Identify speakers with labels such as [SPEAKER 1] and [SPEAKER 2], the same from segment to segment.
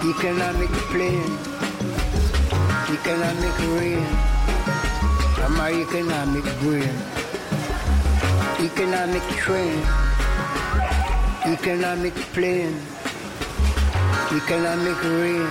[SPEAKER 1] economic plane, economic rain, and my economic brain, economic train, economic plane, economic rain,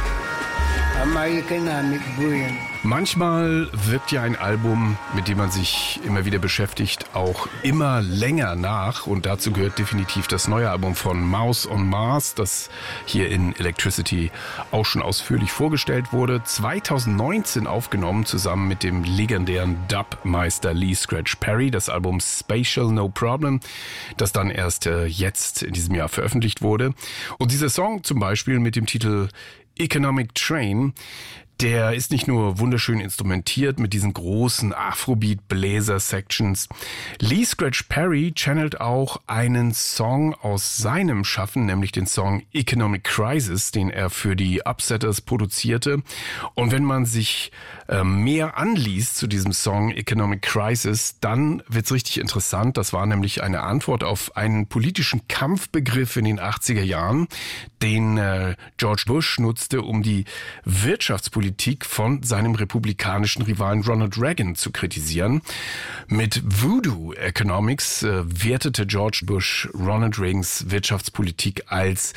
[SPEAKER 1] and my economic brain.
[SPEAKER 2] Manchmal wirkt ja ein Album, mit dem man sich immer wieder beschäftigt, auch immer länger nach. Und dazu gehört definitiv das neue Album von Mouse on Mars, das hier in Electricity auch schon ausführlich vorgestellt wurde. 2019 aufgenommen, zusammen mit dem legendären Dub-Meister Lee Scratch Perry. Das Album Spatial No Problem, das dann erst jetzt in diesem Jahr veröffentlicht wurde. Und dieser Song zum Beispiel mit dem Titel Economic Train, der ist nicht nur wunderschön instrumentiert mit diesen großen Afrobeat-Bläser-Sections. Lee Scratch Perry channelt auch einen Song aus seinem Schaffen, nämlich den Song Economic Crisis, den er für die Upsetters produzierte. Und wenn man sich mehr anliest zu diesem Song Economic Crisis, dann wird's richtig interessant. Das war nämlich eine Antwort auf einen politischen Kampfbegriff in den 80er Jahren, den George Bush nutzte, um die Wirtschaftspolitik von seinem republikanischen Rivalen Ronald Reagan zu kritisieren. Mit Voodoo Economics wertete George Bush Ronald Reagans Wirtschaftspolitik als,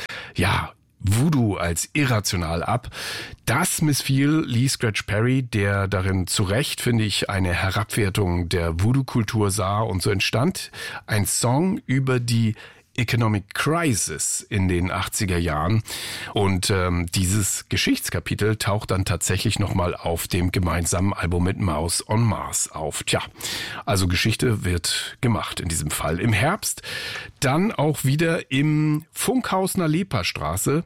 [SPEAKER 2] Voodoo als irrational ab. Das missfiel Lee Scratch Perry, der darin zu Recht, finde ich, eine Herabwertung der Voodoo-Kultur sah. Und so entstand ein Song über die Economic Crisis in den 80er Jahren. Und dieses Geschichtskapitel taucht dann tatsächlich nochmal auf dem gemeinsamen Album mit Mouse on Mars auf. Tja, also Geschichte wird gemacht in diesem Fall. Im Herbst dann auch wieder im Funkhaus Nalepa-Straße.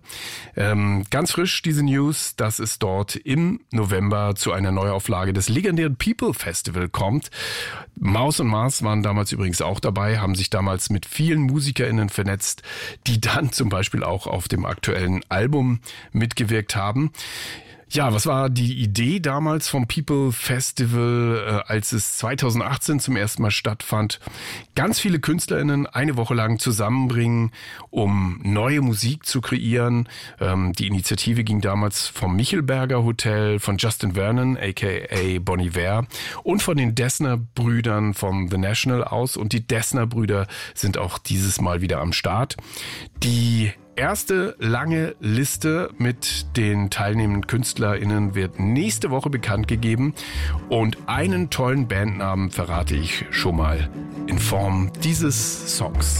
[SPEAKER 2] Ganz frisch diese News, dass es dort im November zu einer Neuauflage des legendären People Festival kommt. Mouse on Mars waren damals übrigens auch dabei, haben sich damals mit vielen MusikerInnen vernetzt, die dann zum Beispiel auch auf dem aktuellen Album mitgewirkt haben. Ja, was war die Idee damals vom People Festival, als es 2018 zum ersten Mal stattfand? Ganz viele KünstlerInnen eine Woche lang zusammenbringen, um neue Musik zu kreieren. Die Initiative ging damals vom Michelberger Hotel, von Justin Vernon, aka Bon Iver, und von den Dessner-Brüdern vom The National aus. Und die Dessner-Brüder sind auch dieses Mal wieder am Start. Die erste lange Liste mit den teilnehmenden KünstlerInnen wird nächste Woche bekannt gegeben und einen tollen Bandnamen verrate ich schon mal in Form dieses Songs.